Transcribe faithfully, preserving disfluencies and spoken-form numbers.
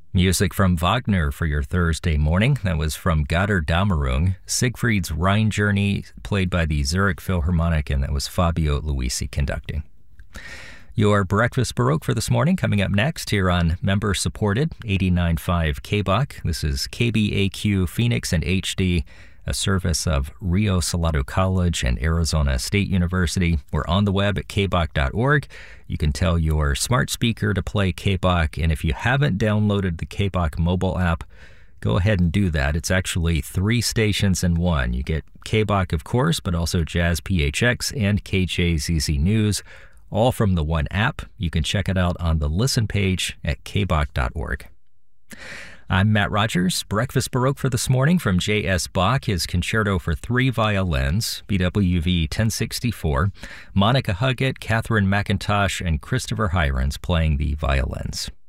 Music from Wagner for your Thursday morning. That was from Götterdämmerung. Siegfried's Rhine Journey, played by the Zurich Philharmonic, and that was Fabio Luisi conducting. Your Breakfast Baroque for this morning coming up next here on member-supported eighty-nine point five K B O C. This is K B A Q Phoenix and H D, a service of Rio Salado College and Arizona State University. We're on the web at k b o c dot org. You can tell your smart speaker to play K B O C, and if you haven't downloaded the K B O C mobile app, go ahead and do that. It's actually three stations in one. You get K B O C, of course, but also Jazz P H X and K J Z Z News, all from the one app. You can check it out on the listen page at k b o c dot org. I'm Matt Rogers. Breakfast Baroque for this morning from J S. Bach, his concerto for three violins, B W V ten sixty-four. Monica Huggett, Catherine McIntosh, and Christopher Hirons playing the violins.